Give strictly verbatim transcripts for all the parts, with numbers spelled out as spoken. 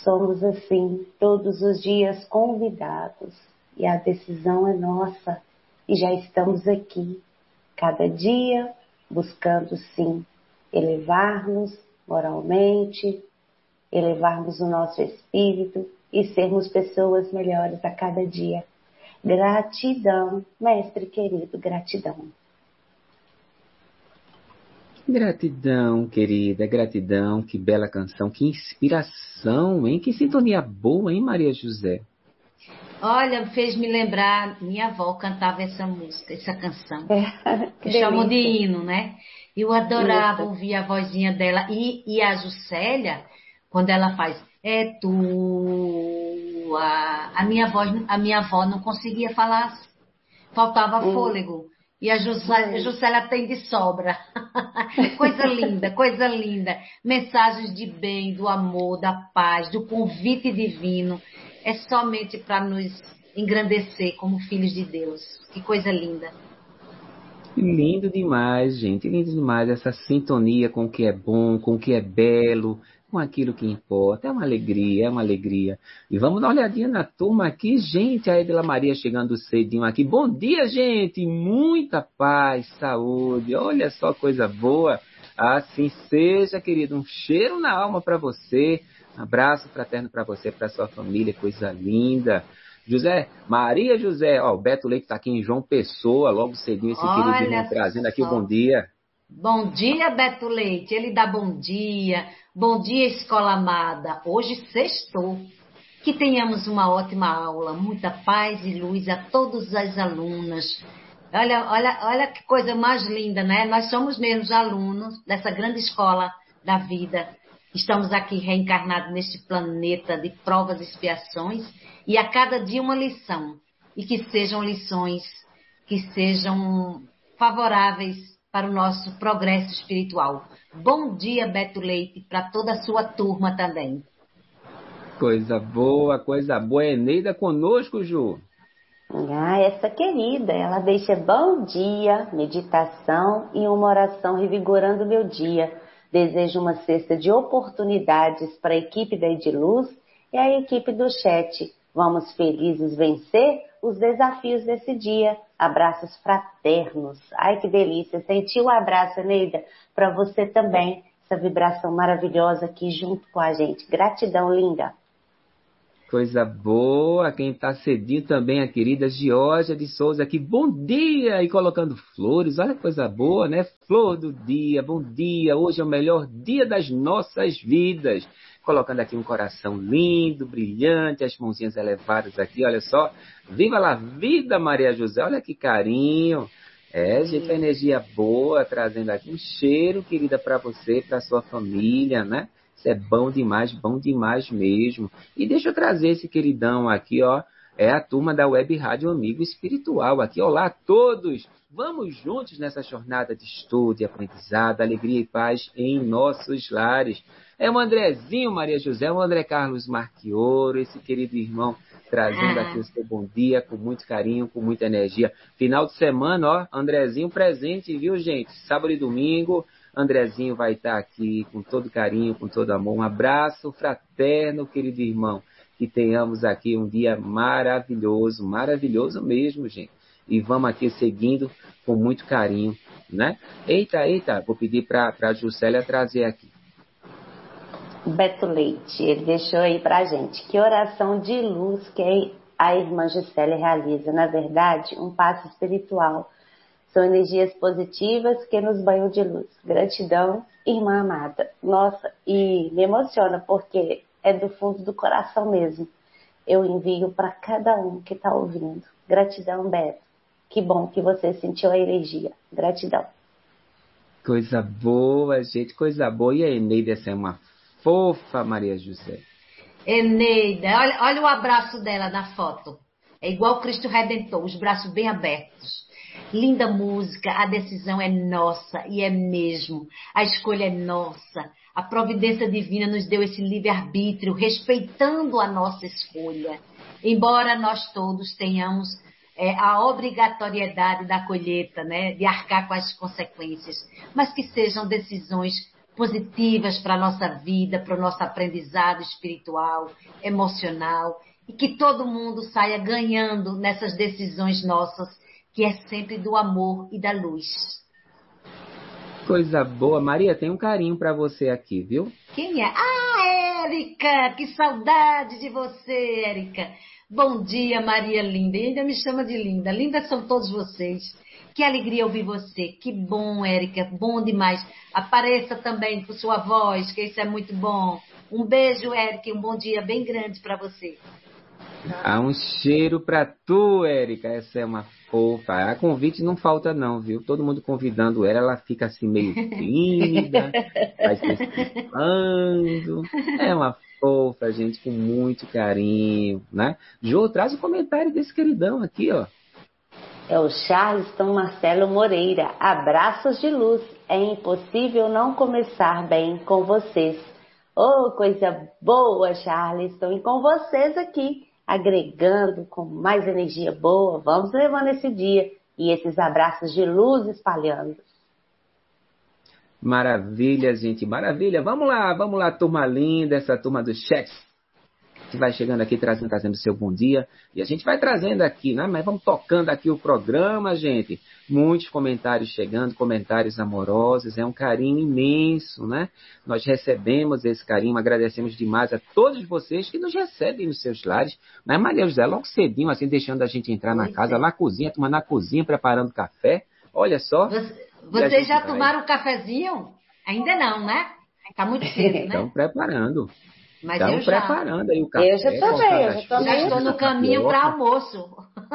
somos assim, todos os dias convidados. E a decisão é nossa. E já estamos aqui, cada dia, buscando sim, elevar-nos moralmente, elevarmos o nosso espírito e sermos pessoas melhores a cada dia. Gratidão, mestre querido, gratidão. Gratidão, querida, gratidão, que bela canção, que inspiração, hein? Que sintonia boa, hein, Maria José? Olha, fez me lembrar, minha avó cantava essa música, essa canção. É, que chamam de delícia. hino, né? Eu adorava Isso. ouvir a vozinha dela. E, e a Juscelia, quando ela faz é tua, a minha, voz, a minha avó não conseguia falar, faltava Hum. fôlego. E a Juscelia, a Juscelia tem de sobra. Coisa linda, coisa linda. Mensagens de bem, do amor, da paz, do convite divino. É somente para nos engrandecer como filhos de Deus. Que coisa linda. Lindo demais, gente, lindo demais essa sintonia com o que é bom, com o que é belo, com aquilo que importa. É uma alegria, é uma alegria. E vamos dar uma olhadinha na turma aqui, gente. A Edila Maria chegando cedinho aqui. Bom dia, gente! Muita paz, saúde. Olha só coisa boa. Assim seja, querido. Um cheiro na alma para você. Um abraço fraterno para você, para sua família. Coisa linda. José, Maria José, ó, o Beto Leite está aqui em João Pessoa, logo cedinho esse querido irmão Olha trazendo aqui o só. bom dia. Bom dia, Beto Leite. Ele dá bom dia. Bom dia, escola amada. Hoje sextou. Que tenhamos uma ótima aula, muita paz e luz a todas as alunas. Olha, olha, olha que coisa mais linda, né? Nós somos mesmo alunos dessa grande escola da vida. Estamos aqui reencarnados neste planeta de provas e expiações e a cada dia uma lição. E que sejam lições que sejam favoráveis para o nosso progresso espiritual. Bom dia, Beto Leite, para toda a sua turma também. Coisa boa, coisa boa. Eneida conosco, Ju. Ah, essa querida, ela deixa bom dia, meditação e uma oração revigorando o meu dia. Desejo uma cesta de oportunidades para a equipe da Ediluz e a equipe do chat. Vamos felizes vencer os desafios desse dia. Abraços fraternos. Ai, que delícia. Sentiu o abraço, Eneida? Para você também. Essa vibração maravilhosa aqui junto com a gente. Gratidão, linda. Coisa boa. Quem está cedinho também, a querida Georgia de Souza aqui. Bom dia! E colocando flores. Olha que coisa boa, né? Flor do dia. Bom dia. Hoje é o melhor dia das nossas vidas. Colocando aqui um coração lindo, brilhante, as mãozinhas elevadas aqui, olha só. Viva la vida, Maria José, olha que carinho. É, gente, a energia boa, trazendo aqui um cheiro, querida, para você, para sua família, né? Isso é bom demais, bom demais mesmo. E deixa eu trazer esse queridão aqui, ó. É a turma da Web Rádio Amigo Espiritual aqui. Olá a todos! Vamos juntos nessa jornada de estudo e aprendizado, alegria e paz em nossos lares. É o Andrezinho, Maria José, o André Carlos Marquioro, esse querido irmão, trazendo aqui o seu bom dia com muito carinho, com muita energia. Final de semana, ó, Andrezinho presente, viu, gente? Sábado e domingo, Andrezinho vai estar aqui com todo carinho, com todo amor. Um abraço fraterno, querido irmão. Que tenhamos aqui um dia maravilhoso, maravilhoso mesmo, gente. E vamos aqui seguindo com muito carinho, né? Eita, eita, vou pedir para a Juscelia trazer aqui. Beto Leite, ele deixou aí pra gente. Que oração de luz que a irmã Juscelia realiza. Na verdade, um passo espiritual. São energias positivas que nos banham de luz. Gratidão, irmã amada. Nossa, e me emociona porque é do fundo do coração mesmo. Eu envio para cada um que está ouvindo. Gratidão, Beto. Que bom que você sentiu a energia. Gratidão. Coisa boa, gente, coisa boa. E a Eneida, essa é uma fofa, Maria José. Eneida, olha, olha o abraço dela na foto. É igual Cristo Redentor, os braços bem abertos. Linda música, a decisão é nossa, e é mesmo. A escolha é nossa. A providência divina nos deu esse livre-arbítrio, respeitando a nossa escolha. Embora nós todos tenhamos é, a obrigatoriedade da colheita, né, de arcar com as consequências, mas que sejam decisões positivas para a nossa vida, para o nosso aprendizado espiritual, emocional, e que todo mundo saia ganhando nessas decisões nossas, que é sempre do amor e da luz. Coisa boa. Maria, tem um carinho para você aqui, viu? Quem é? Ah, Érica! Que saudade de você, Érica! Bom dia, Maria linda. E ainda me chama de linda. Linda são todos vocês. Que alegria ouvir você. Que bom, Érica. Bom demais. Apareça também com sua voz, que isso é muito bom. Um beijo, Érica, e um bom dia bem grande para você. Há um cheiro pra tu, Érica. Essa é uma fofa. A convite não falta não, viu? Todo mundo convidando ela, ela fica assim meio tímida, vai se esquivando. É uma fofa, gente, com muito carinho, né? Jô, traz o comentário desse queridão aqui, ó. É o Charleston Marcelo Moreira. Abraços de luz. É impossível não começar bem com vocês. Oh, coisa boa, Charleston. E com vocês aqui, agregando com mais energia boa. Vamos levando esse dia e esses abraços de luz espalhando. Maravilha, gente, maravilha. Vamos lá, vamos lá, turma linda, essa turma do chat que vai chegando aqui, trazendo, trazendo o seu bom dia. E a gente vai trazendo aqui, né? Mas vamos tocando aqui o programa, gente. Muitos comentários chegando, comentários amorosos. É um carinho imenso, né? Nós recebemos esse carinho, agradecemos demais a todos vocês que nos recebem nos seus lares. Mas Maria José, logo cedinho, assim, deixando a gente entrar na casa, lá na cozinha, tomando na cozinha, preparando café. Olha só. Você, vocês já vai. tomaram um cafezinho? Ainda não, né? Tá muito cedo, né? Estão preparando. Mas Estão eu já. preparando aí o café. Eu já também, eu já, tô já estou no caminho para almoço.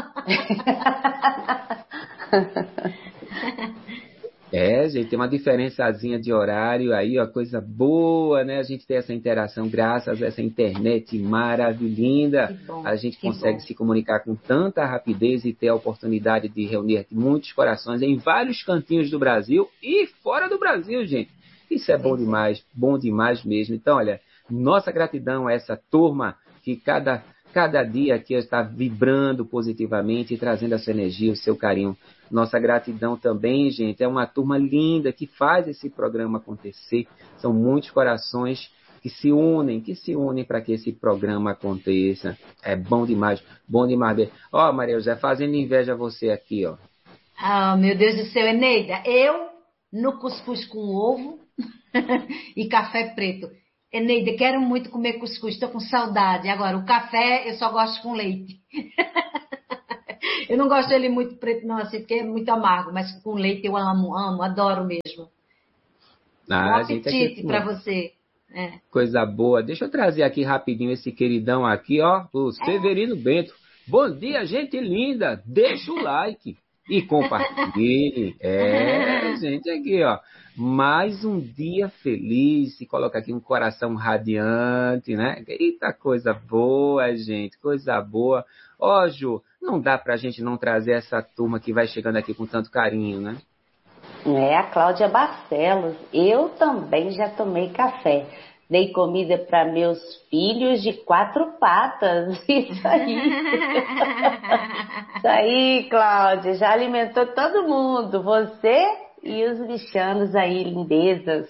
É, gente, tem uma diferençazinha de horário aí, ó, coisa boa, né? A gente tem essa interação graças a essa internet maravilhosa. A gente consegue bom. se comunicar com tanta rapidez e ter a oportunidade de reunir muitos corações em vários cantinhos do Brasil e fora do Brasil, gente. Isso é bom demais, bom demais mesmo. Então, olha, nossa gratidão a essa turma que cada, cada dia aqui está vibrando positivamente e trazendo essa energia, o seu carinho. Nossa gratidão também, gente, é uma turma linda que faz esse programa acontecer. São muitos corações que se unem, que se unem para que esse programa aconteça. É bom demais, bom demais. Ó, oh, Maria José, fazendo inveja a você aqui, ó. Ah, meu Deus do céu, Eneida, eu no cuscuz com ovo e café preto. Eneida, quero muito comer cuscuz, estou com saudade. Agora, o café eu só gosto com leite. Eu não gosto dele muito preto não, assim, porque é muito amargo, mas com leite eu amo, amo, adoro mesmo. Ah, Bom apetite para você. É. Coisa boa. Deixa eu trazer aqui rapidinho esse queridão aqui, ó, o Severino é. Bento. Bom dia, gente linda. Deixa o like e compartilhe. É, gente, aqui, ó. Mais um dia feliz. E coloca aqui um coração radiante, né? Eita, coisa boa, gente. Coisa boa. Ó, Ju, não dá pra gente não trazer essa turma que vai chegando aqui com tanto carinho, né? É, a Cláudia Barcelos. Eu também já tomei café. Dei comida para meus filhos de quatro patas. Isso aí. Isso aí, Cláudia. Já alimentou todo mundo. Você e os bichanos aí, lindezas.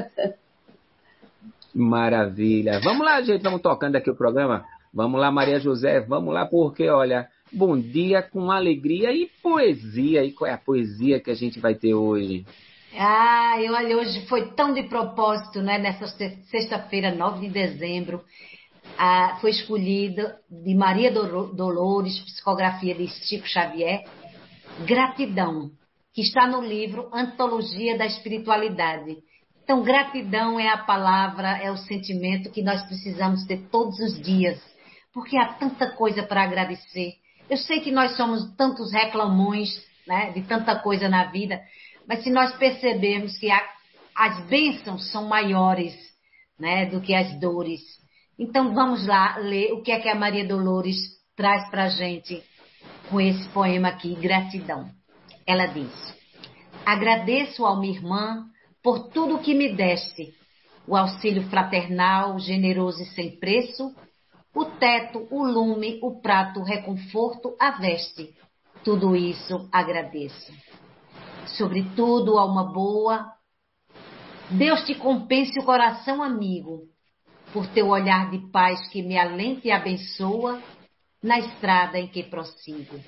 Maravilha. Vamos lá, gente. Vamos tocando aqui o programa. Vamos lá, Maria José. Vamos lá, porque, olha, bom dia com alegria e poesia. E qual é a poesia que a gente vai ter hoje? Ah, eu, olha, hoje foi tão de propósito, né? Nessa sexta-feira, nove de dezembro, ah, foi escolhida de Maria Dolores, psicografia de Chico Xavier, Gratidão, que está no livro Antologia da Espiritualidade. Então, gratidão é a palavra, é o sentimento que nós precisamos ter todos os dias, porque há tanta coisa para agradecer. Eu sei que nós somos tantos reclamões, né, de tanta coisa na vida, mas se nós percebermos que a, as bênçãos são maiores, né, do que as dores. Então vamos lá ler o que é que a Maria Dolores traz para a gente com esse poema aqui, Gratidão. Ela diz: agradeço ao minha irmã por tudo que me deste, o auxílio fraternal, generoso e sem preço, o teto, o lume, o prato, o reconforto, a veste. Tudo isso agradeço. Sobretudo a uma boa, Deus te compense o coração amigo, por teu olhar de paz que me alenta e abençoa na estrada em que prossigo.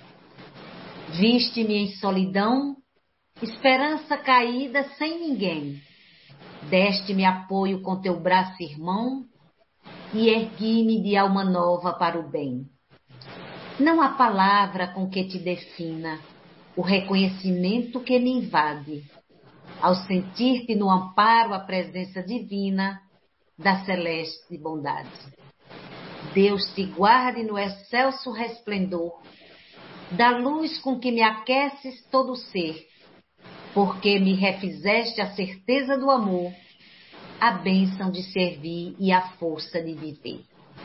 Viste-me em solidão, esperança caída sem ninguém. Deste-me apoio com teu braço irmão e ergui-me de alma nova para o bem. Não há palavra com que te defina o reconhecimento que me invade ao sentir-te no amparo a presença divina da celeste bondade. Deus te guarde no excelso resplendor da luz com que me aqueces todo o ser, porque me refizeste a certeza do amor, a bênção de servir e a força de viver.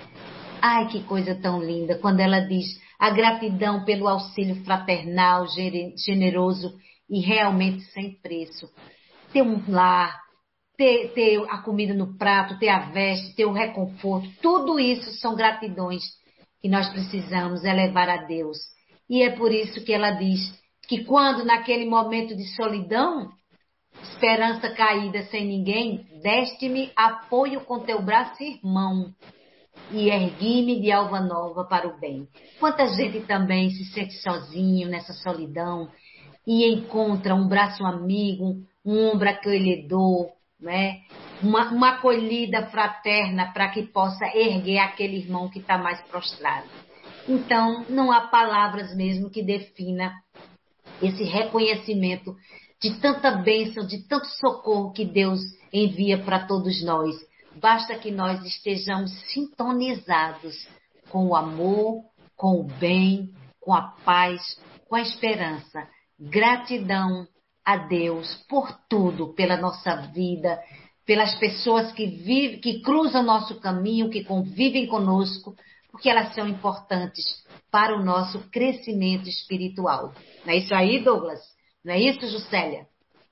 Ai, que coisa tão linda quando ela diz a gratidão pelo auxílio fraternal, generoso e realmente sem preço. Ter um lar, ter, ter a comida no prato, ter a veste, ter o reconforto, tudo isso são gratidões que nós precisamos elevar a Deus. E é por isso que ela diz que quando naquele momento de solidão, esperança caída sem ninguém, deste-me apoio com teu braço irmão e ergui-me de alva nova para o bem. Quanta gente também se sente sozinho nessa solidão e encontra um braço amigo, um ombro acolhedor, né? uma, uma acolhida fraterna para que possa erguer aquele irmão que está mais prostrado. Então, não há palavras mesmo que defina esse reconhecimento de tanta bênção, de tanto socorro que Deus envia para todos nós. Basta que nós estejamos sintonizados com o amor, com o bem, com a paz, com a esperança. Gratidão a Deus por tudo, pela nossa vida, pelas pessoas que vivem, que cruzam nosso caminho, que convivem conosco, porque elas são importantes para o nosso crescimento espiritual. Não é isso aí, Douglas? Não é isso, Juscelia?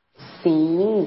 Sim.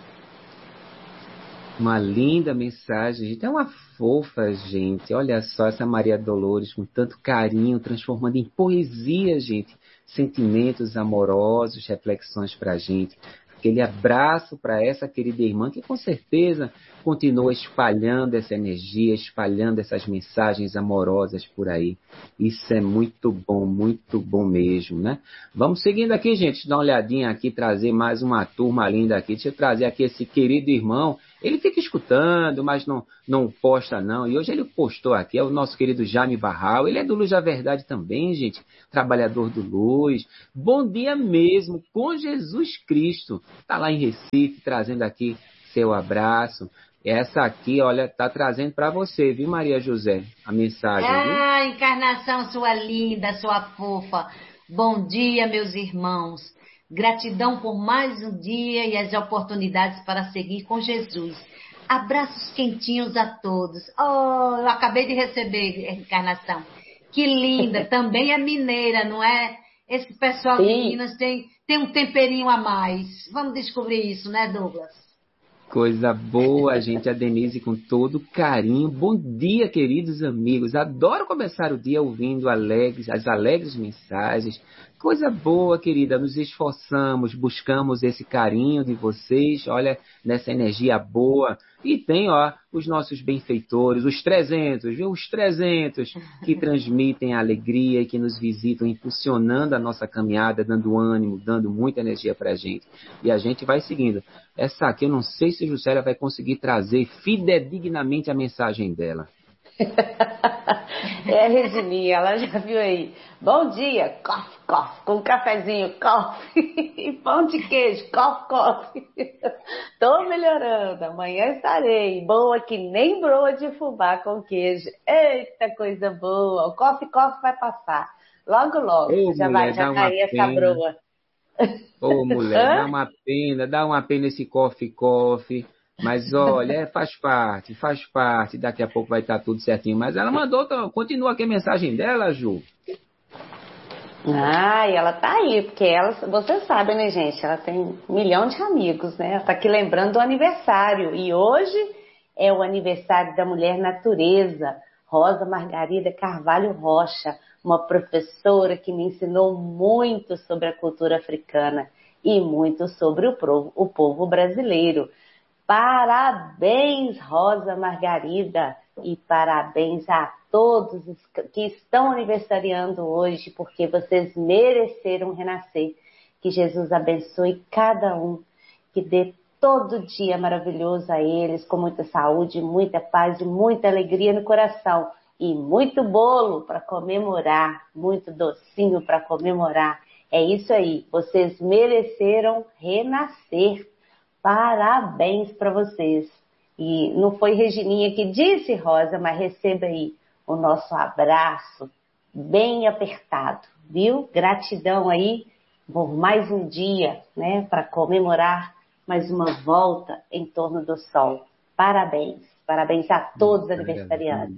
Uma linda mensagem, gente. É uma fofa, gente. Olha só essa Maria Dolores com tanto carinho, transformando em poesia, gente, sentimentos amorosos, reflexões para a gente. Aquele abraço para essa querida irmã que com certeza continua espalhando essa energia, espalhando essas mensagens amorosas por aí. Isso é muito bom, muito bom mesmo, né? Vamos seguindo aqui, gente, dar uma olhadinha aqui, trazer mais uma turma linda aqui. Deixa eu trazer aqui esse querido irmão. Ele fica escutando, mas não, não posta não. E hoje ele postou aqui, é o nosso querido Jaime Barral. Ele é do Luz da Verdade também, gente. Trabalhador do Luz. Bom dia mesmo, com Jesus Cristo. Está lá em Recife, trazendo aqui seu abraço. Essa aqui, olha, tá trazendo para você, viu, Maria José? A mensagem, viu? Ah, encarnação, sua linda, sua fofa. Bom dia, meus irmãos. Gratidão por mais um dia e as oportunidades para seguir com Jesus. Abraços quentinhos a todos. Oh, eu acabei de receber, encarnação. Que linda. Também é mineira, não é? Esse pessoal Sim. de Minas tem, tem um temperinho a mais. Vamos descobrir isso, né, Douglas? Coisa boa, gente. A Denise com todo carinho. Bom dia, queridos amigos. Adoro começar o dia ouvindo alegres, as alegres mensagens. Coisa boa, querida. Nos esforçamos, buscamos esse carinho de vocês. Olha, nessa energia boa. E tem, ó, os nossos benfeitores, os trezentos, viu? Os trezentos que transmitem a alegria e que nos visitam, impulsionando a nossa caminhada, dando ânimo, dando muita energia pra gente. E a gente vai seguindo. Essa aqui, eu não sei se a Juscelia vai conseguir trazer fidedignamente a mensagem dela. É a Regininha, ela já viu aí. Bom dia, coffee, coffee, com um cafezinho, coffee, e pão de queijo, coffee, coffee. Tô melhorando, amanhã estarei. Boa que nem broa de fubá com queijo. Eita, coisa boa. O coffee, coffee vai passar. Logo, logo, Ô, já mulher, vai já dá uma cair essa pena. broa. Ô, mulher, Hã? dá uma pena, dá uma pena esse coffee, coffee. Mas olha, é, faz parte, faz parte. Daqui a pouco vai estar tudo certinho. Mas ela mandou, continua aqui a mensagem dela, Ju. Ah, e ela tá aí, porque ela, você sabe, né, gente? Ela tem um milhão de amigos, né? Ela tá aqui lembrando do aniversário. E hoje é o aniversário da mulher natureza, Rosa Margarida Carvalho Rocha, uma professora que me ensinou muito sobre a cultura africana e muito sobre o povo, o povo brasileiro. Parabéns, Rosa Margarida, e parabéns a todos os que estão aniversariando hoje, porque vocês mereceram renascer. Que Jesus abençoe cada um, que dê todo dia maravilhoso a eles, com muita saúde, muita paz e muita alegria no coração. E muito bolo para comemorar, muito docinho para comemorar. É isso aí, vocês mereceram renascer. Parabéns para vocês. E não foi Regininha que disse, Rosa, mas receba aí o nosso abraço bem apertado, viu? Gratidão aí por mais um dia, né, para comemorar mais uma volta em torno do sol. Parabéns, parabéns a todos os aniversariantes.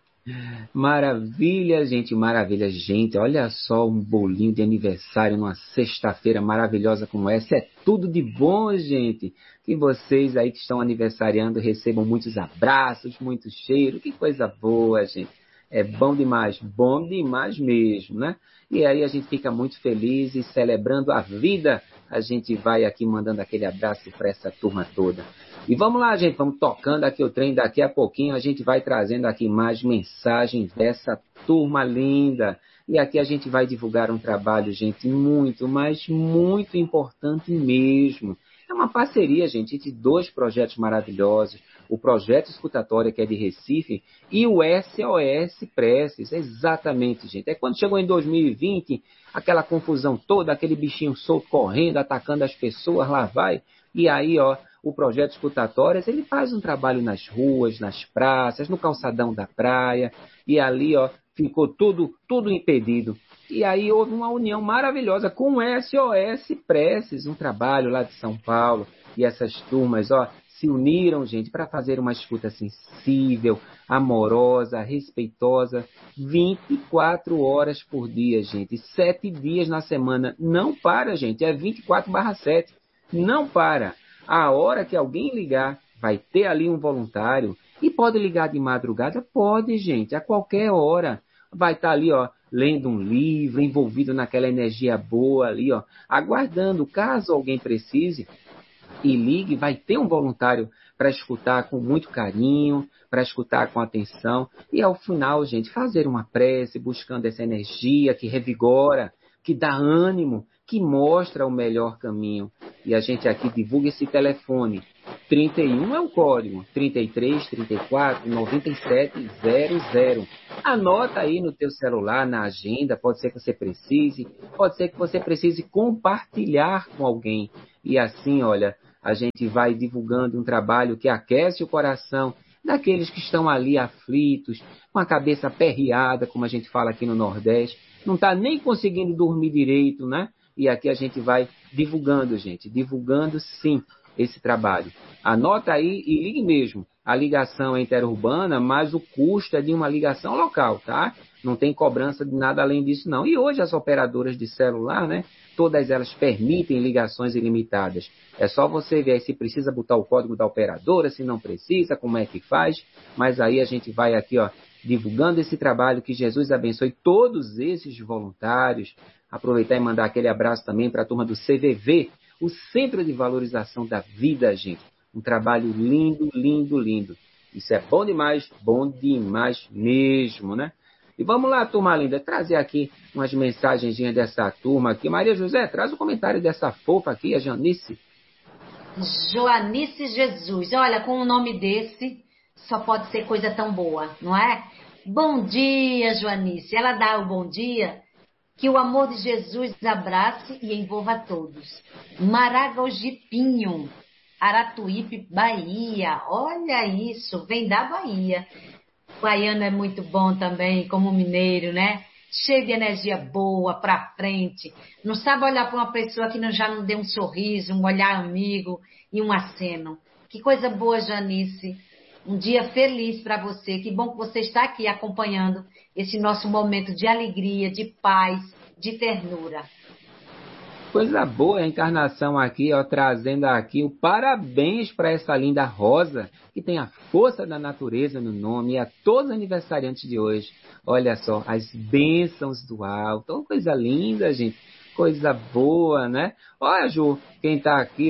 Maravilha, gente, maravilha, gente. Olha só um bolinho de aniversário numa sexta-feira maravilhosa como essa. É tudo de bom, gente. Que vocês aí que estão aniversariando recebam muitos abraços, muito cheiro. Que coisa boa, gente. É bom demais, bom demais mesmo, né? E aí a gente fica muito feliz e celebrando a vida. A gente vai aqui mandando aquele abraço para essa turma toda. E vamos lá, gente, vamos tocando aqui o trem. Daqui a pouquinho a gente vai trazendo aqui mais mensagens dessa turma linda. E aqui a gente vai divulgar um trabalho, gente, muito, mas muito importante mesmo. É uma parceria, gente, entre dois projetos maravilhosos. O Projeto Escutatória, que é de Recife, e o S O S Preces. Exatamente, gente. É quando chegou em dois mil e vinte, aquela confusão toda, aquele bichinho solto correndo, atacando as pessoas, lá vai. E aí, ó, o Projeto Escutatórias, ele faz um trabalho nas ruas, nas praças, no calçadão da praia. E ali, ó, ficou tudo, tudo impedido. E aí houve uma união maravilhosa com o S O S Preces, um trabalho lá de São Paulo. E essas turmas, ó, se uniram, gente, para fazer uma escuta sensível, amorosa, respeitosa, vinte e quatro horas por dia, gente, sete dias na semana. Não para, gente, é vinte e quatro barra sete. Não para. A hora que alguém ligar, vai ter ali um voluntário. E pode ligar de madrugada? Pode, gente, a qualquer hora. Vai estar ali, ó, lendo um livro, envolvido naquela energia boa ali, ó, aguardando, caso alguém precise e ligue, vai ter um voluntário para escutar com muito carinho, para escutar com atenção. E ao final, gente, fazer uma prece, buscando essa energia que revigora, que dá ânimo, que mostra o melhor caminho. E a gente aqui divulga esse telefone. trinta e um é o código, trinta e três, trinta e quatro, noventa e sete, zero zero. Anota aí no teu celular, na agenda, pode ser que você precise, pode ser que você precise compartilhar com alguém. E assim, olha, a gente vai divulgando um trabalho que aquece o coração daqueles que estão ali aflitos, com a cabeça aperreada, como a gente fala aqui no Nordeste, não está nem conseguindo dormir direito, né? E aqui a gente vai divulgando, gente, divulgando sim esse trabalho. Anota aí e ligue mesmo. A ligação é interurbana, mas o custo é de uma ligação local, tá? Não tem cobrança de nada além disso, não. E hoje as operadoras de celular, né? Todas elas permitem ligações ilimitadas. É só você ver aí se precisa botar o código da operadora, se não precisa, como é que faz. Mas aí a gente vai aqui, ó, divulgando esse trabalho. Que Jesus abençoe todos esses voluntários. Aproveitar e mandar aquele abraço também para a turma do C V V, o Centro de Valorização da Vida, gente. Um trabalho lindo, lindo, lindo. Isso é bom demais, bom demais mesmo, né? E vamos lá, turma linda, trazer aqui umas mensagenzinhas dessa turma aqui. Maria José, traz o comentário dessa fofa aqui, a Janice. Joanice Jesus. Olha, com um nome desse, só pode ser coisa tão boa, não é? Bom dia, Joanice. Ela dá o bom dia. Que o amor de Jesus abrace e envolva a todos. Maragogi-Pinho, Aratuípe, Bahia. Olha isso, vem da Bahia. O baiano é muito bom também, como mineiro, né? Cheio de energia boa, pra frente. Não sabe olhar para uma pessoa que não, já não deu um sorriso, um olhar amigo e um aceno. Que coisa boa, Janice. Um dia feliz para você. Que bom que você está aqui acompanhando esse nosso momento de alegria, de paz, de ternura. Coisa boa a encarnação aqui, ó, trazendo aqui o parabéns para essa linda Rosa, que tem a força da natureza no nome, e a todos os aniversariantes de hoje. Olha só, as bênçãos do alto. Oh, coisa linda, gente. Coisa boa, né? Olha, Ju, quem tá aqui, ó,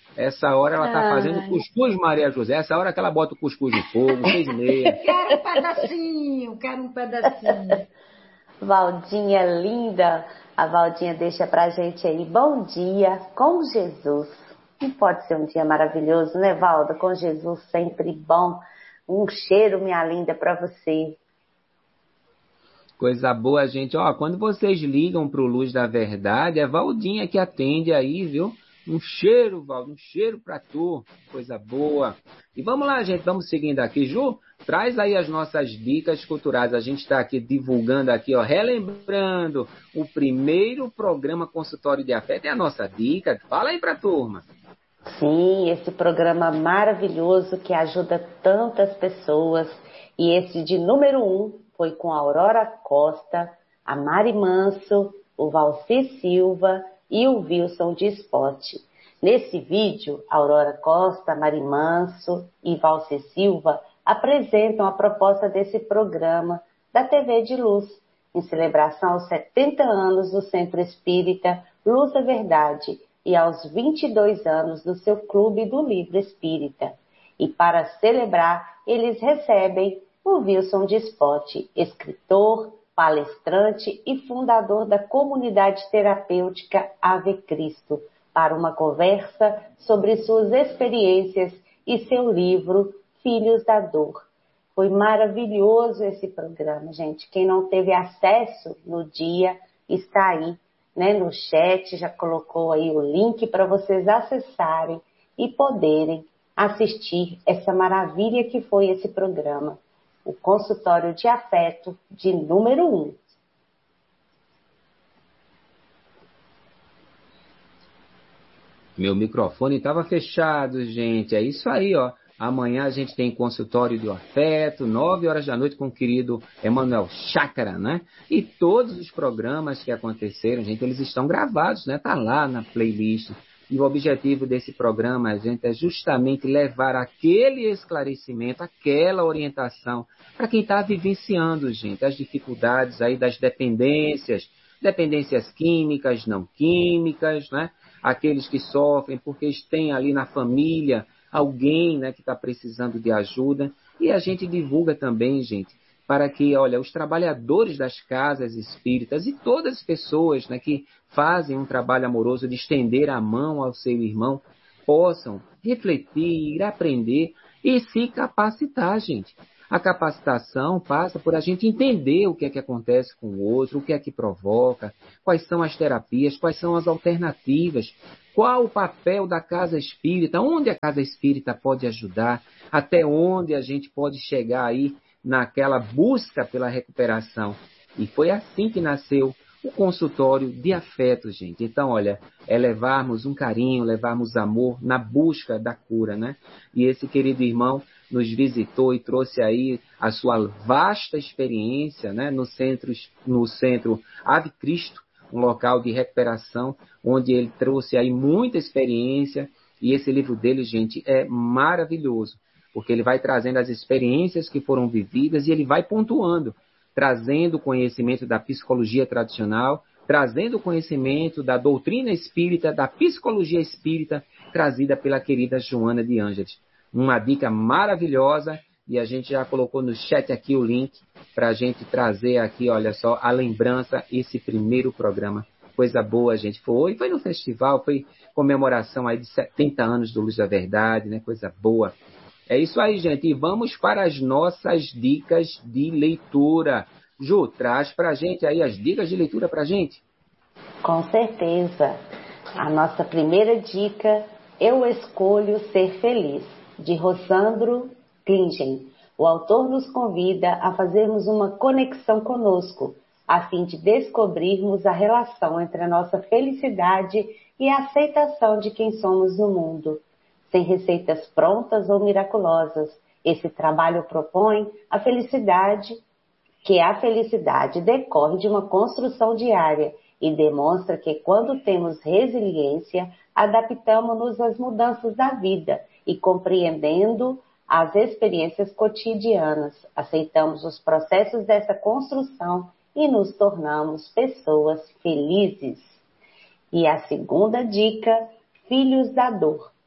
Essa hora ela está fazendo Ai. cuscuz, Maria José. Essa hora que ela bota o cuscuz no fogo, seis e meia. Quero um pedacinho, quero um pedacinho. Valdinha linda, a Valdinha deixa pra gente aí, bom dia com Jesus. Não pode ser um dia maravilhoso, né, Valda? Com Jesus sempre bom. Um cheiro, minha linda, pra você. Coisa boa, gente. Ó, quando vocês ligam pro Luz da Verdade, é Valdinha que atende aí, viu? Um cheiro, Valdo, um cheiro pra tu. Coisa boa. E vamos lá, gente, vamos seguindo aqui. Ju, traz aí as nossas dicas culturais. A gente está aqui divulgando aqui, ó, relembrando o primeiro programa Consultório de Afeto. É a nossa dica. Fala aí pra turma. Sim, esse programa maravilhoso que ajuda tantas pessoas. E esse de número um foi com a Aurora Costa, a Mari Manso, o Valci Silva e o Wilson de Esporte. Nesse vídeo, a Aurora Costa, Mari Manso e Valci Silva apresentam a proposta desse programa da T V de Luz, em celebração aos setenta anos do Centro Espírita Luz da Verdade e aos vinte e dois anos do seu Clube do Livro Espírita. E para celebrar, eles recebem o Wilson de Esporte, escritor, palestrante e fundador da comunidade terapêutica Ave Cristo, para uma conversa sobre suas experiências e seu livro Filhos da Dor. Foi maravilhoso esse programa, gente. Quem não teve acesso no dia, está aí, né, no chat, já colocou aí o link para vocês acessarem e poderem assistir essa maravilha que foi esse programa, o Consultório de Afeto de número um. Meu microfone estava fechado, gente. É isso aí, ó. Amanhã a gente tem consultório do afeto, nove horas da noite com o querido Emanuel Chácara, né? E todos os programas que aconteceram, gente, eles estão gravados, né? Tá lá na playlist. E o objetivo desse programa, gente, é justamente levar aquele esclarecimento, aquela orientação para quem está vivenciando, gente, as dificuldades aí das dependências, dependências químicas, não químicas, né? Aqueles que sofrem porque têm ali na família alguém, né, que está precisando de ajuda. E a gente divulga também, gente, para que, olha, os trabalhadores das casas espíritas e todas as pessoas, né, que fazem um trabalho amoroso de estender a mão ao seu irmão, possam refletir, aprender e se capacitar, gente. A capacitação passa por a gente entender o que é que acontece com o outro, o que é que provoca, quais são as terapias, quais são as alternativas, qual o papel da casa espírita, onde a casa espírita pode ajudar, até onde a gente pode chegar aí naquela busca pela recuperação. E foi assim que nasceu o consultório de afeto, gente. Então, olha, é levarmos um carinho, levarmos amor na busca da cura, né? E esse querido irmão nos visitou e trouxe aí a sua vasta experiência, né? No centro, no centro Ave Cristo, um local de recuperação, onde ele trouxe aí muita experiência. E esse livro dele, gente, é maravilhoso, porque ele vai trazendo as experiências que foram vividas e ele vai pontuando, trazendo conhecimento da psicologia tradicional, trazendo conhecimento da doutrina espírita, da psicologia espírita, trazida pela querida Joana de Ângeles. Uma dica maravilhosa, e a gente já colocou no chat aqui o link para a gente trazer aqui, olha só, a lembrança, esse primeiro programa. Coisa boa, gente. Foi, foi no festival, foi comemoração aí de setenta anos do Luz da Verdade, né? Coisa boa. É isso aí, gente. E vamos para as nossas dicas de leitura. Ju, traz para a gente aí as dicas de leitura para a gente. Com certeza. A nossa primeira dica, Eu Escolho Ser Feliz, de Rosandro Klingen. O autor nos convida a fazermos uma conexão conosco, a fim de descobrirmos a relação entre a nossa felicidade e a aceitação de quem somos no mundo. Sem receitas prontas ou miraculosas, esse trabalho propõe a felicidade, que a felicidade decorre de uma construção diária e demonstra que quando temos resiliência, adaptamos-nos às mudanças da vida e compreendendo as experiências cotidianas, aceitamos os processos dessa construção e nos tornamos pessoas felizes. E a segunda dica, Filhos da Dor,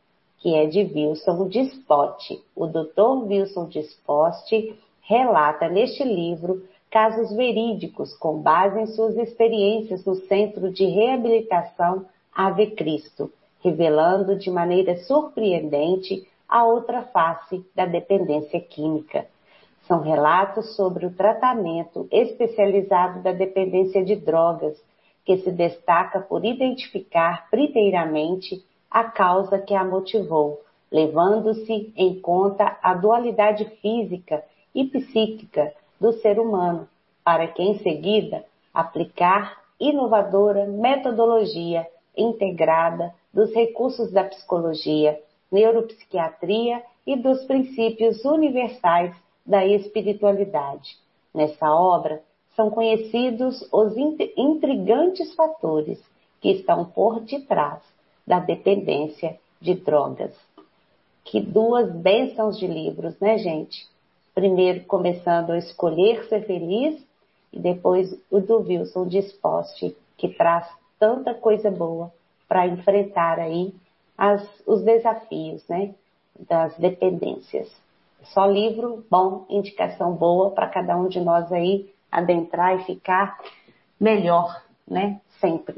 que é de Wilson Dispotti. O doutor Wilson Dispotti relata neste livro casos verídicos com base em suas experiências no Centro de Reabilitação Ave Cristo, revelando de maneira surpreendente a outra face da dependência química. São relatos sobre o tratamento especializado da dependência de drogas, que se destaca por identificar primeiramente a causa que a motivou, levando-se em conta a dualidade física e psíquica do ser humano, para que em seguida aplicar inovadora metodologia integrada dos recursos da psicologia, neuropsiquiatria e dos princípios universais da espiritualidade. Nessa obra, são conhecidos os intrigantes fatores que estão por detrás da dependência de drogas. Que duas bênçãos de livros, né, gente? Primeiro, começando a Escolher Ser Feliz, e depois o do Wilson Disposti, que traz tanta coisa boa para enfrentar aí as, os desafios, né, das dependências. Só livro bom, indicação boa para cada um de nós aí adentrar e ficar melhor, né, sempre.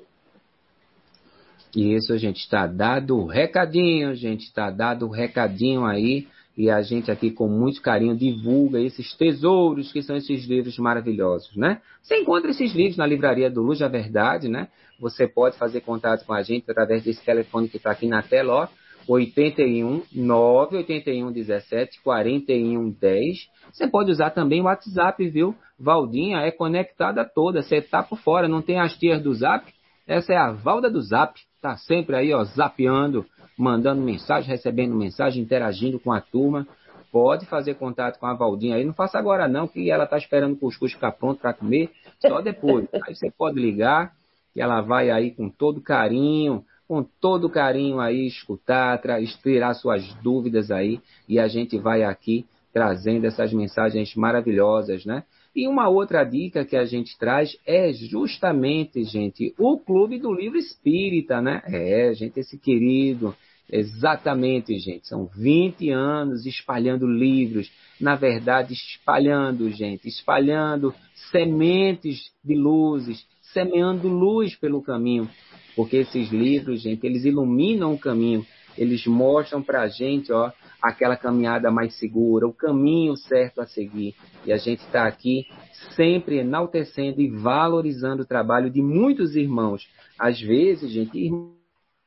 Isso, gente, está dado o recadinho, gente, está dado o recadinho aí, e a gente aqui com muito carinho divulga esses tesouros que são esses livros maravilhosos, né? Você encontra esses livros na livraria do Luz da Verdade, né? Você pode fazer contato com a gente através desse telefone que está aqui na tela, ó, oito um, nove oito um, um sete, quatro um um zero. Você pode usar também o WhatsApp, viu? Valdinha é conectada toda, você tá por fora, não tem as tias do Zap? Essa é a Valda do Zap, tá sempre aí, ó, zapeando, mandando mensagem, recebendo mensagem, interagindo com a turma. Pode fazer contato com a Valdinha aí, não faça agora não, que ela tá esperando o cuscuz ficar pronto para comer, só depois. Aí você pode ligar, que ela vai aí com todo carinho, com todo carinho aí escutar, tirar suas dúvidas aí, e a gente vai aqui trazendo essas mensagens maravilhosas, né? E uma outra dica que a gente traz é justamente, gente, o Clube do Livro Espírita, né? É, gente, esse querido, exatamente, gente, são vinte anos espalhando livros, na verdade, espalhando, gente, espalhando sementes de luzes, semeando luz pelo caminho, porque esses livros, gente, eles iluminam o caminho, eles mostram pra gente, ó, aquela caminhada mais segura, o caminho certo a seguir. E a gente está aqui sempre enaltecendo e valorizando o trabalho de muitos irmãos. Às vezes, gente, irmãos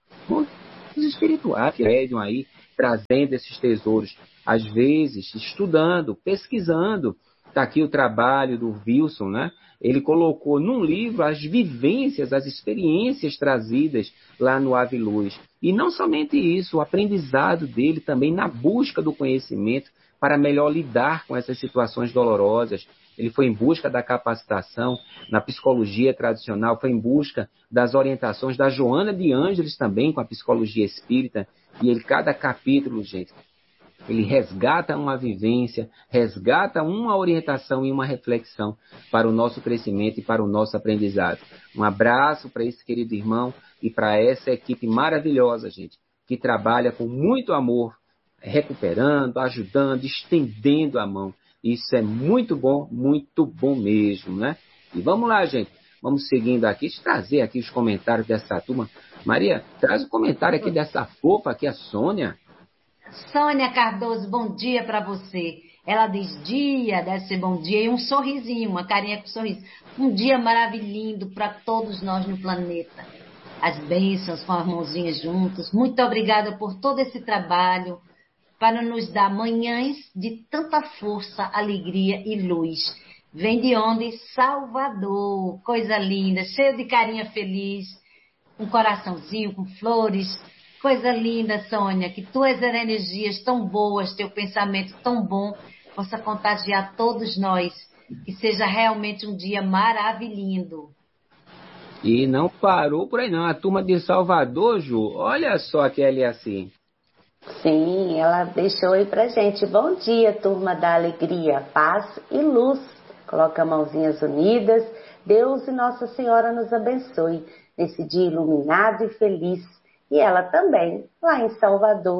espirituais que pedem aí, trazendo esses tesouros. Às vezes, estudando, pesquisando. Está aqui o trabalho do Wilson, né? Ele colocou num livro as vivências, as experiências trazidas lá no Ave Luz. E não somente isso, o aprendizado dele também na busca do conhecimento para melhor lidar com essas situações dolorosas. Ele foi em busca da capacitação na psicologia tradicional, foi em busca das orientações da Joana de Ângeles também com a psicologia espírita. E ele, cada capítulo, gente, ele resgata uma vivência, resgata uma orientação e uma reflexão para o nosso crescimento e para o nosso aprendizado. Um abraço para esse querido irmão e para essa equipe maravilhosa, gente, que trabalha com muito amor, recuperando, ajudando, estendendo a mão. Isso é muito bom, muito bom mesmo, né? E vamos lá, gente. Vamos seguindo aqui, deixa eu trazer aqui os comentários dessa turma. Maria, traz o comentário aqui dessa fofa aqui, a Sônia. Sônia Cardoso, bom dia para você. Ela diz dia, deve ser bom dia, e um sorrisinho, uma carinha com sorriso. Um dia maravilhoso para todos nós no planeta. As bênçãos com as mãozinhas juntas. Muito obrigada por todo esse trabalho para nos dar manhãs de tanta força, alegria e luz. Vem de onde? Salvador. Coisa linda, cheio de carinha feliz, um coraçãozinho com flores. Coisa linda, Sônia, que tuas energias tão boas, teu pensamento tão bom, possa contagiar todos nós. Que seja realmente um dia maravilhoso. E não parou por aí não. A turma de Salvador, Ju, olha só que ela é assim. Sim, ela deixou aí pra gente. Bom dia, turma da alegria, paz e luz. Coloca mãozinhas unidas. Deus e Nossa Senhora nos abençoe nesse dia iluminado e feliz. E ela também, lá em Salvador.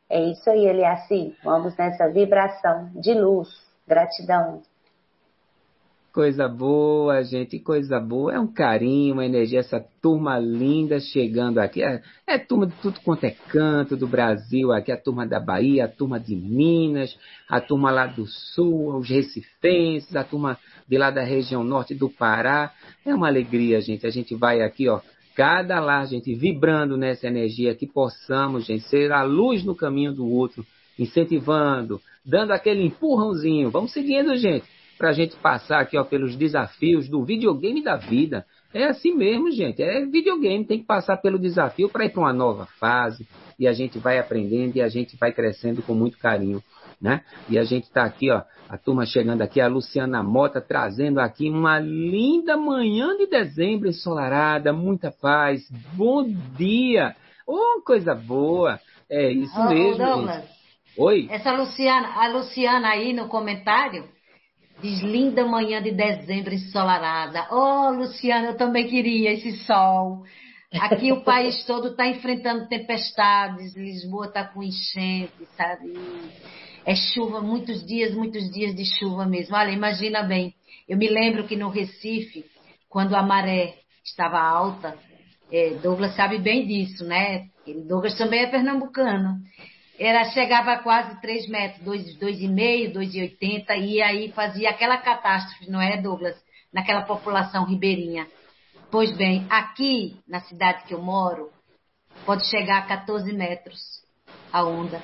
É isso aí, Eliaci. Vamos nessa vibração de luz. Gratidão. Coisa boa, gente, coisa boa. É um carinho, uma energia, essa turma linda chegando aqui. É, é turma de tudo quanto é canto do Brasil, aqui a turma da Bahia, a turma de Minas, a turma lá do Sul, os recifenses, a turma de lá da região norte do Pará. É uma alegria, gente. A gente vai aqui, ó, cada lar, gente, vibrando nessa energia, que possamos, gente, ser a luz no caminho do outro, incentivando, dando aquele empurrãozinho. Vamos seguindo, gente, para a gente passar aqui, ó, pelos desafios do videogame da vida. É assim mesmo, gente. É videogame, tem que passar pelo desafio para ir para uma nova fase. E a gente vai aprendendo e a gente vai crescendo com muito carinho, né? E a gente está aqui, ó, a turma chegando aqui, a Luciana Mota trazendo aqui uma linda manhã de dezembro ensolarada, muita paz. Bom dia! Oh, coisa boa! É isso Ô, ô, mesmo, Douglas, gente. Oi? essa Luciana, a Luciana aí no comentário diz linda manhã de dezembro ensolarada. Oh, Luciana, eu também queria esse sol. Aqui o país todo está enfrentando tempestades, Lisboa está com enchente, sabe? É chuva, muitos dias, muitos dias de chuva mesmo. Olha, imagina bem, eu me lembro que no Recife, quando a maré estava alta, é, Douglas sabe bem disso, né? Ele, Douglas também é pernambucano. Era, chegava a quase três metros, dois, dois e meio, dois e oitenta, e aí fazia aquela catástrofe, não é, Douglas? Naquela população ribeirinha. Pois bem, aqui na cidade que eu moro, pode chegar a quatorze metros a onda.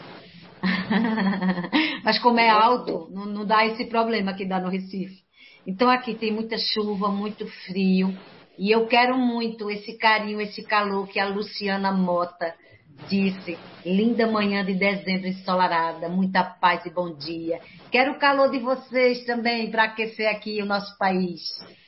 Mas como é alto, não, não dá esse problema que dá no Recife. Então aqui tem muita chuva, muito frio, e eu quero muito esse carinho, esse calor que a Luciana Mota disse. Linda manhã de dezembro ensolarada, muita paz e bom dia. Quero o calor de vocês também para aquecer aqui o nosso país.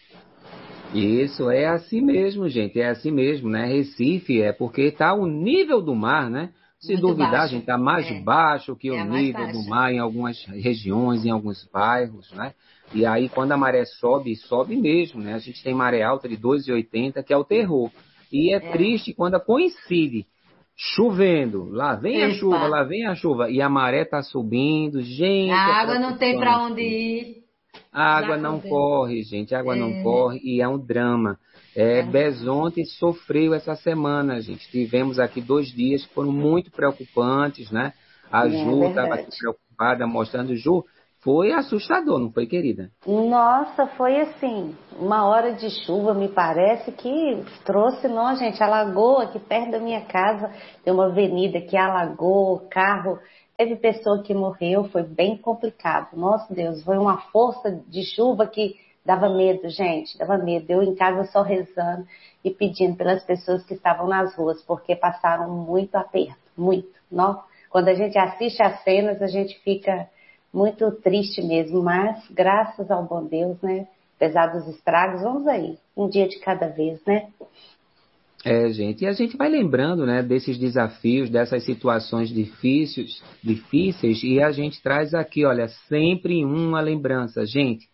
Isso, é assim mesmo, gente, é assim mesmo, né? Recife é porque está o nível do mar, né? Se Muito duvidar, baixo. gente, está mais É, baixo que é o a mais nível do baixa. mar em algumas regiões, em alguns bairros, né? E aí, quando a maré sobe, sobe mesmo, né? A gente tem maré alta de dois e oitenta, que é o terror. E é É. triste quando coincide chovendo, lá vem a chuva, Epa, lá vem a chuva, e a maré está subindo, a gente, é água não tem para onde preocupante. ir. A Já água não acontece. corre, gente, a água não É, corre e é um drama. É, é um drama. Besonte sofreu essa semana, gente. Tivemos aqui dois dias que foram muito preocupantes, né? A É Ju estava aqui verdade. preocupada, mostrando. Ju, foi assustador, não foi, querida? Nossa, foi assim, uma hora de chuva, me parece que trouxe, não, gente, alagou aqui perto da minha casa, tem uma avenida que alagou, carro, teve pessoa que morreu, foi bem complicado. Nossa Deus, foi uma força de chuva que dava medo, gente, dava medo. Eu em casa só rezando e pedindo pelas pessoas que estavam nas ruas, porque passaram muito aperto, muito. Não? Quando a gente assiste as cenas, a gente fica muito triste mesmo, mas graças ao bom Deus, né? Apesar dos estragos, vamos aí, um dia de cada vez, né? É, gente, e a gente vai lembrando, né, desses desafios, dessas situações difíceis, difíceis, e a gente traz aqui, olha, sempre uma lembrança, gente,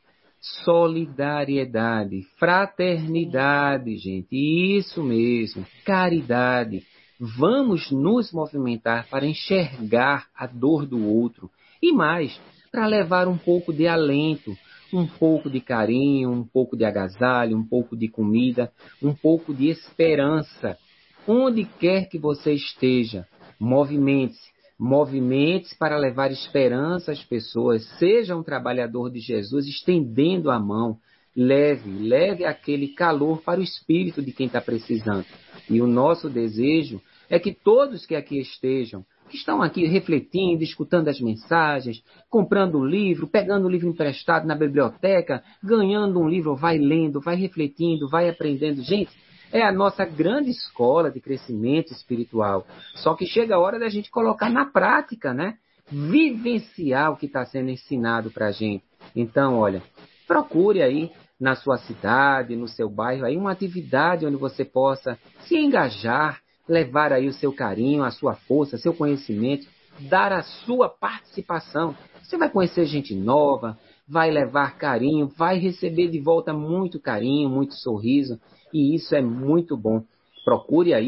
solidariedade, fraternidade, gente, isso mesmo, caridade. Vamos nos movimentar para enxergar a dor do outro e mais, para levar um pouco de alento, um pouco de carinho, um pouco de agasalho, um pouco de comida, um pouco de esperança. Onde quer que você esteja, movimente-se. Movimente-se para levar esperança às pessoas. Seja um trabalhador de Jesus, estendendo a mão. Leve, leve aquele calor para o espírito de quem está precisando. E o nosso desejo é que todos que aqui estejam, que estão aqui refletindo, escutando as mensagens, comprando um livro, pegando um livro emprestado na biblioteca, ganhando um livro, vai lendo, vai refletindo, vai aprendendo. Gente, é a nossa grande escola de crescimento espiritual. Só que chega a hora da gente colocar na prática, né? Vivenciar o que está sendo ensinado para a gente. Então, olha, procure aí na sua cidade, no seu bairro, aí uma atividade onde você possa se engajar, levar aí o seu carinho, a sua força, seu conhecimento, dar a sua participação. Você vai conhecer gente nova, vai levar carinho, vai receber de volta muito carinho, muito sorriso, e isso é muito bom. Procure aí, ó,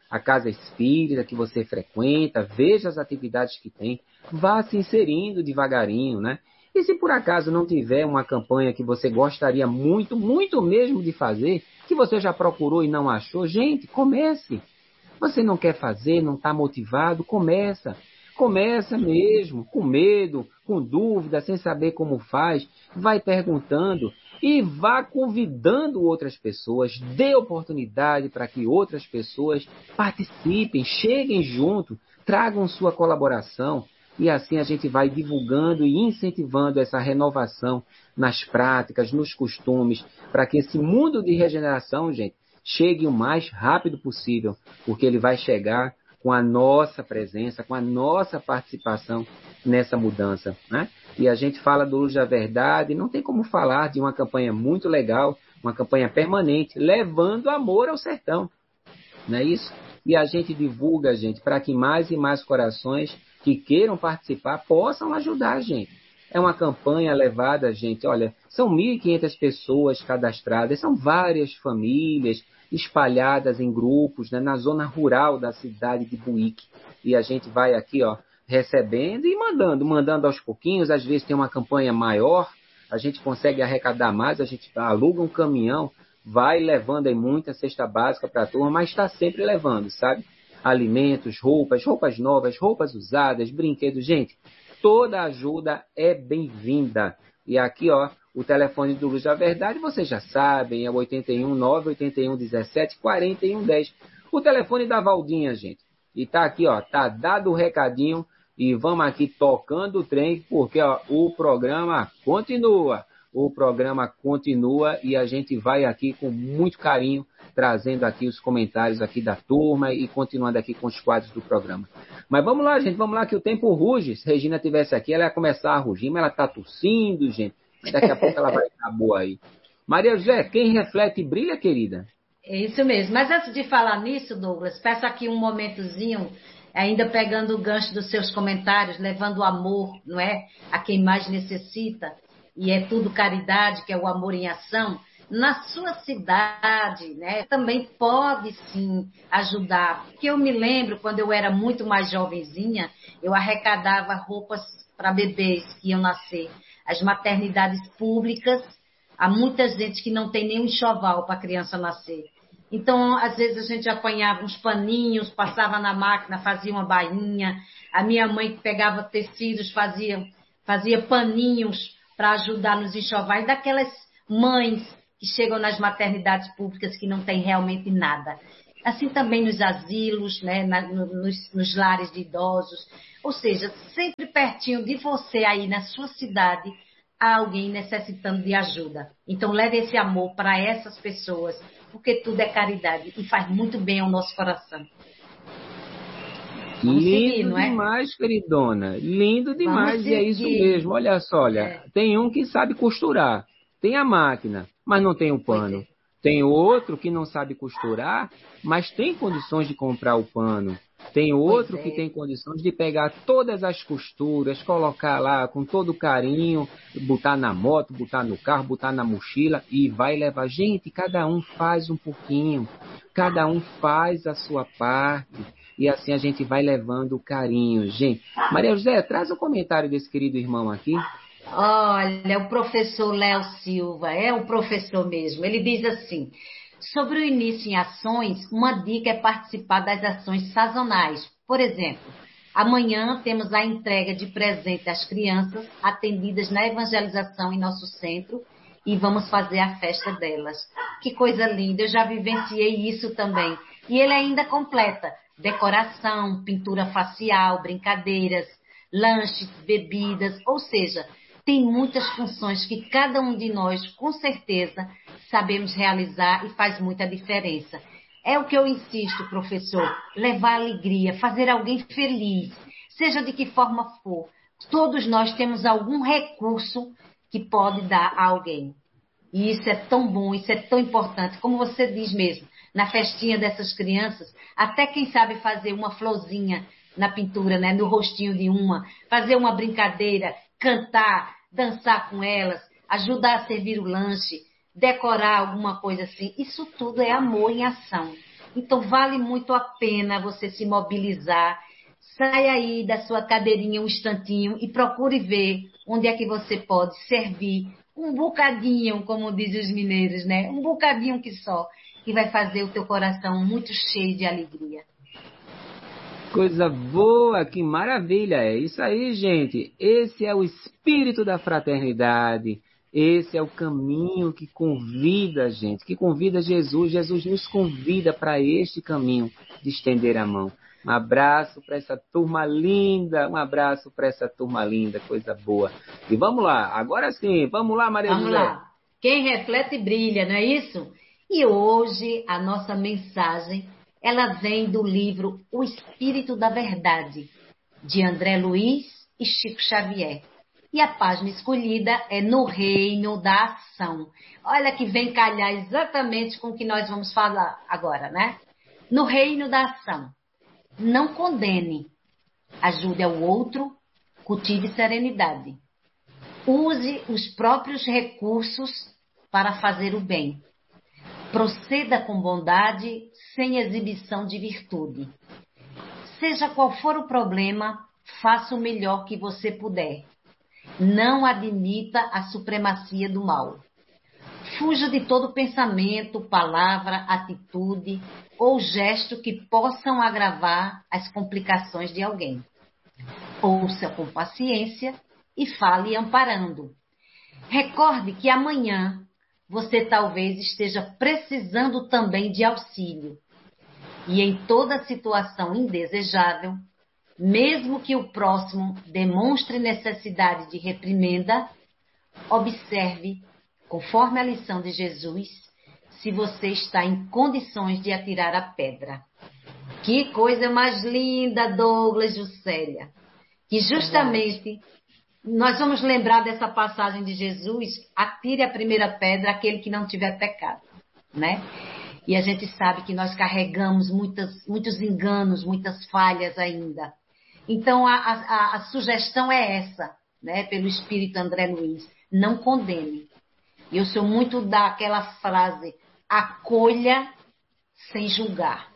a casa espírita que você frequenta, veja as atividades que tem, vá se inserindo devagarinho, né? E se por acaso não tiver uma campanha que você gostaria muito, muito mesmo de fazer, que você já procurou e não achou, gente, comece. Você não quer fazer, não está motivado, começa. Começa mesmo, com medo, com dúvida, sem saber como faz, vai perguntando e vá convidando outras pessoas, dê oportunidade para que outras pessoas participem, cheguem junto, tragam sua colaboração e assim a gente vai divulgando e incentivando essa renovação nas práticas, nos costumes, para que esse mundo de regeneração, gente, chegue o mais rápido possível, porque ele vai chegar com a nossa presença, com a nossa participação nessa mudança, né? E a gente fala do Luz da Verdade, não tem como falar de uma campanha muito legal, uma campanha permanente, levando amor ao sertão, não é isso? E a gente divulga, gente, para que mais e mais corações que queiram participar possam ajudar a gente. É uma campanha levada, gente, olha, são mil e quinhentas pessoas cadastradas, são várias famílias, espalhadas em grupos, né, na zona rural da cidade de Buíque. E a gente vai aqui, ó, recebendo e mandando, mandando aos pouquinhos. Às vezes tem uma campanha maior, a gente consegue arrecadar mais, a gente aluga um caminhão, vai levando aí muita cesta básica para a turma, mas está sempre levando, sabe? Alimentos, roupas, roupas novas, roupas usadas, brinquedos. Gente, toda ajuda é bem-vinda. E aqui, ó, o telefone do Luz da Verdade, vocês já sabem, é o oito um nove oito um um sete quatro um um zero. O telefone da Valdinha, gente. E tá aqui, ó, tá dado o recadinho e vamos aqui tocando o trem, porque ó, o programa continua. O programa continua e a gente vai aqui com muito carinho, trazendo aqui os comentários aqui da turma e continuando aqui com os quadros do programa. Mas vamos lá, gente, vamos lá que o tempo ruge. Se Regina tivesse aqui, ela ia começar a rugir, mas ela tá tossindo, gente. Daqui a pouco ela vai estar boa aí. Maria José, quem reflete brilha, querida? É isso mesmo. Mas antes de falar nisso, Douglas, peço aqui um momentozinho, ainda pegando o gancho dos seus comentários, levando o amor, não é? A quem mais necessita. E é tudo caridade, que é o amor em ação. Na sua cidade, né? Também pode sim ajudar. Porque eu me lembro, quando eu era muito mais jovenzinha, eu arrecadava roupas para bebês que iam nascer. As maternidades públicas, há muita gente que não tem nem um enxoval para a criança nascer. Então, às vezes a gente apanhava uns paninhos, passava na máquina, fazia uma bainha. A minha mãe pegava tecidos, fazia, fazia paninhos para ajudar nos enxovais daquelas mães que chegam nas maternidades públicas que não têm realmente nada. Assim também nos asilos, né, na, nos, nos lares de idosos. Ou seja, sempre pertinho de você aí na sua cidade, há alguém necessitando de ajuda. Então, leve esse amor para essas pessoas, porque tudo é caridade e faz muito bem ao nosso coração. Vamos Lindo seguir, não é? Demais, queridona. Lindo demais. E é isso mesmo. Olha só, olha. É. Tem um que sabe costurar. Tem a máquina, mas não tem o pano. É. Tem outro que não sabe costurar, mas tem condições de comprar o pano. Tem outro é. que tem condições de pegar todas as costuras, colocar lá com todo carinho, botar na moto, botar no carro, botar na mochila e vai levar. Gente, cada um faz um pouquinho. Cada um faz a sua parte. E assim a gente vai levando o carinho. Gente, Maria José, traz o comentário desse querido irmão aqui. Olha, o professor Léo Silva, é o professor mesmo. Ele diz assim, sobre o início em ações, uma dica é participar das ações sazonais. Por exemplo, amanhã temos a entrega de presente às crianças atendidas na evangelização em nosso centro e vamos fazer a festa delas. Que coisa linda, eu já vivenciei isso também. E ele ainda completa decoração, pintura facial, brincadeiras, lanches, bebidas, ou seja, tem muitas funções que cada um de nós, com certeza, sabemos realizar e faz muita diferença. É o que eu insisto, professor, levar alegria, fazer alguém feliz, seja de que forma for. Todos nós temos algum recurso que pode dar a alguém. E isso é tão bom, isso é tão importante, como você diz mesmo, na festinha dessas crianças, até quem sabe fazer uma florzinha na pintura, né, no rostinho de uma, fazer uma brincadeira, cantar, dançar com elas, ajudar a servir o lanche, decorar alguma coisa assim, isso tudo é amor em ação. Então, vale muito a pena você se mobilizar. Sai aí da sua cadeirinha um instantinho e procure ver onde é que você pode servir um bocadinho, como dizem os mineiros, né? Um bocadinho que só, que vai fazer o teu coração muito cheio de alegria. Coisa boa, que maravilha. É isso aí, gente. Esse é o espírito da fraternidade. Esse é o caminho que convida a gente, que convida Jesus. Jesus nos convida para este caminho de estender a mão. Um abraço para essa turma linda, um abraço para essa turma linda, coisa boa. E vamos lá, agora sim, vamos lá, Maria Vamos José. lá. Quem reflete brilha, não é isso? E hoje a nossa mensagem, ela vem do livro O Espírito da Verdade, de André Luiz e Chico Xavier. E a página escolhida é No Reino da Ação. Olha que vem calhar exatamente com o que nós vamos falar agora, né? No Reino da Ação. Não condene. Ajude ao outro, cultive serenidade. Use os próprios recursos para fazer o bem. Proceda com bondade, sem exibição de virtude. Seja qual for o problema, faça o melhor que você puder. Não admita a supremacia do mal. Fuja de todo pensamento, palavra, atitude ou gesto que possam agravar as complicações de alguém. Ouça com paciência e fale amparando. Recorde que amanhã você talvez esteja precisando também de auxílio. E em toda situação indesejável, mesmo que o próximo demonstre necessidade de reprimenda, observe, conforme a lição de Jesus, se você está em condições de atirar a pedra. Que coisa mais linda, Douglas Juscelia! Que justamente nós vamos lembrar dessa passagem de Jesus, atire a primeira pedra aquele que não tiver pecado, né? E a gente sabe que nós carregamos muitas, muitos enganos, muitas falhas ainda. Então, a, a, a sugestão é essa, né? Pelo Espírito André Luiz, não condene. E eu sou muito daquela frase, acolha sem julgar.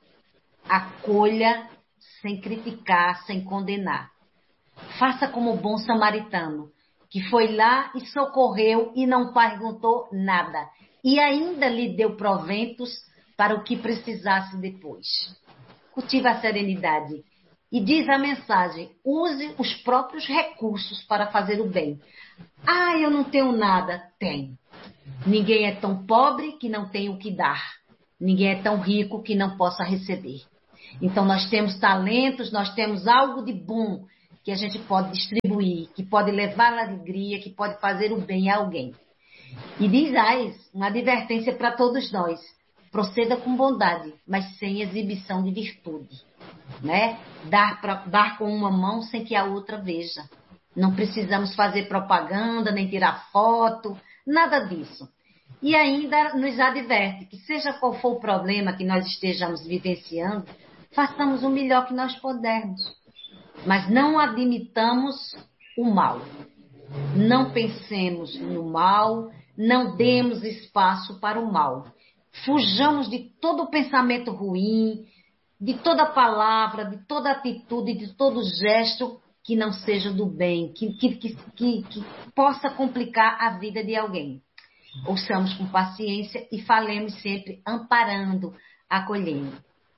Acolha sem criticar, sem condenar. Faça como o bom samaritano, que foi lá e socorreu e não perguntou nada. E ainda lhe deu proventos para o que precisasse depois. Cultiva a serenidade. E diz a mensagem, use os próprios recursos para fazer o bem. Ah, eu não tenho nada. Tem. Ninguém é tão pobre que não tem o que dar. Ninguém é tão rico que não possa receber. Então, nós temos talentos, nós temos algo de bom que a gente pode distribuir, que pode levar a alegria, que pode fazer o bem a alguém. E diz Ais, uma advertência para todos nós. Proceda com bondade, mas sem exibição de virtude. Né? Dar, pra, dar com uma mão sem que a outra veja. Não precisamos fazer propaganda, nem tirar foto, nada disso. E ainda nos adverte que seja qual for o problema que nós estejamos vivenciando, façamos o melhor que nós pudermos. Mas não admitamos o mal. Não pensemos no mal, não demos espaço para o mal. Fujamos de todo pensamento ruim, de toda palavra, de toda atitude, de todo gesto que não seja do bem, que, que, que, que, que possa complicar a vida de alguém. Ouçamos com paciência e falemos sempre amparando, acolhendo.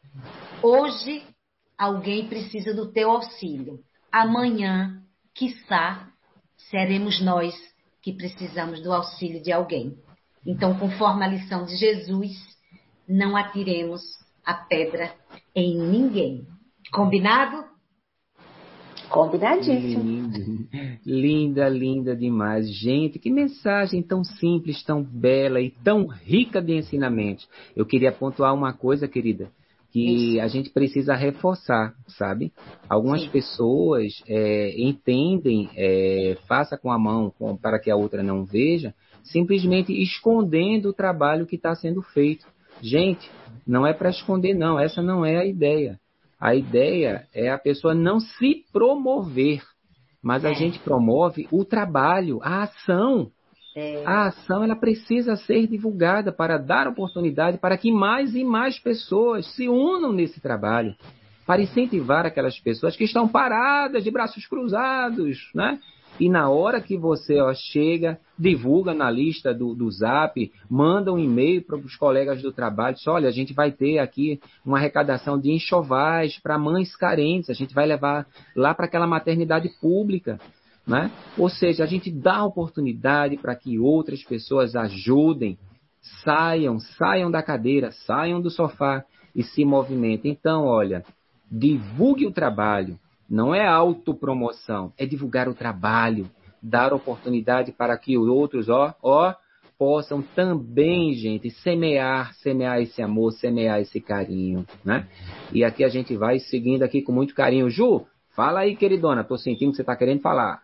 Hoje, alguém precisa do teu auxílio. Amanhã, quiçá, seremos nós que precisamos do auxílio de alguém. Então, conforme a lição de Jesus, não atiremos a pedra em ninguém. Combinado? Combinadíssimo. Lindo. Linda, linda demais. Gente, que mensagem tão simples, tão bela e tão rica de ensinamentos. Eu queria pontuar uma coisa, querida, que a gente precisa reforçar, sabe? Algumas Sim. pessoas é, entendem, é, faça com a mão com, para que a outra não veja, simplesmente escondendo o trabalho que está sendo feito. Gente, não é para esconder, não. Essa não é a ideia. A ideia é a pessoa não se promover, mas a gente promove o trabalho, a ação. É. A ação ela precisa ser divulgada para dar oportunidade para que mais e mais pessoas se unam nesse trabalho, para incentivar aquelas pessoas que estão paradas de braços cruzados, né? E na hora que você ó, chega, divulga na lista do, do Zap, manda um e-mail para os colegas do trabalho, diz, olha, a gente vai ter aqui uma arrecadação de enxovais para mães carentes, a gente vai levar lá para aquela maternidade pública, né? Ou seja, a gente dá oportunidade para que outras pessoas ajudem, saiam, saiam da cadeira, saiam do sofá e se movimentem. Então, olha, divulgue o trabalho. Não é autopromoção, é divulgar o trabalho, dar oportunidade para que os outros, ó, ó, possam também, gente, semear, semear esse amor, semear esse carinho, né? E aqui a gente vai seguindo aqui com muito carinho. Ju, fala aí, queridona, tô sentindo que você tá querendo falar.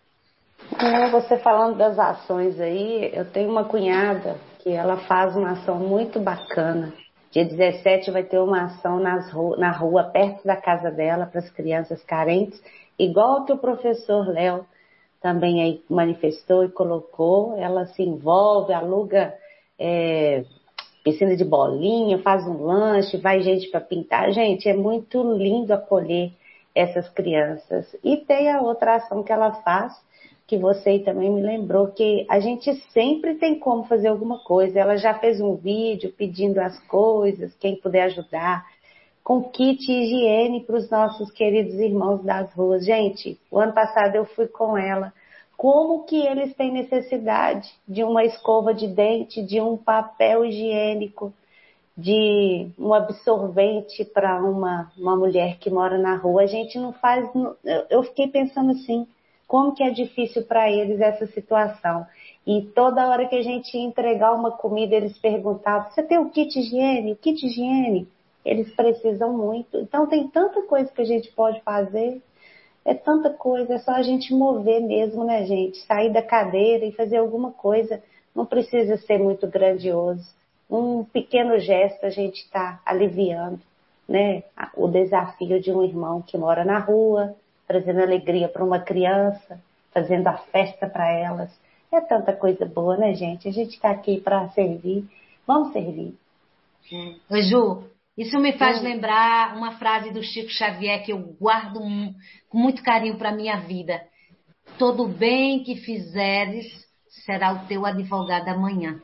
É, você falando das ações aí, eu tenho uma cunhada que ela faz uma ação muito bacana. Dia dezessete vai ter uma ação nas ru- na rua, perto da casa dela, para as crianças carentes, igual que o professor Léo também aí manifestou e colocou. Ela se envolve, aluga é, piscina de bolinha, faz um lanche, vai gente para pintar. Gente, é muito lindo acolher essas crianças. E tem a outra ação que ela faz, que você também me lembrou, que a gente sempre tem como fazer alguma coisa. Ela já fez um vídeo pedindo as coisas, quem puder ajudar, com kit higiene para os nossos queridos irmãos das ruas. Gente, o ano passado eu fui com ela. Como que eles têm necessidade de uma escova de dente, de um papel higiênico, de um absorvente para uma, uma mulher que mora na rua? A gente não faz... Eu fiquei pensando assim, como que é difícil para eles essa situação. E toda hora que a gente ia entregar uma comida, eles perguntavam, você tem o kit higiene? O kit higiene? Eles precisam muito. Então tem tanta coisa que a gente pode fazer, é tanta coisa, é só a gente mover mesmo, né, gente? Sair da cadeira e fazer alguma coisa. Não precisa ser muito grandioso. Um pequeno gesto a gente está aliviando, né, o desafio de um irmão que mora na rua, trazendo alegria para uma criança, fazendo a festa para elas. É tanta coisa boa, né, gente? A gente está aqui para servir. Vamos servir. Oi, Ju, isso me faz Hum. lembrar uma frase do Chico Xavier que eu guardo mu- com muito carinho para a minha vida. Todo bem que fizeres será o teu advogado amanhã.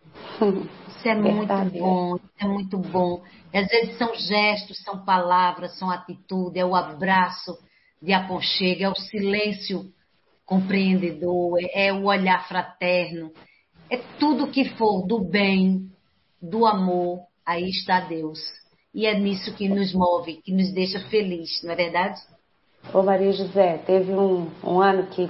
Isso é muito Verdadeiro. bom, isso é muito bom. E às vezes são gestos, são palavras, são atitude, é o abraço de aconchego, é o silêncio compreendedor, é, é o olhar fraterno, é tudo que for do bem, do amor, aí está Deus. E é nisso que nos move, que nos deixa feliz, não é verdade? Ô Maria José, teve um, um ano que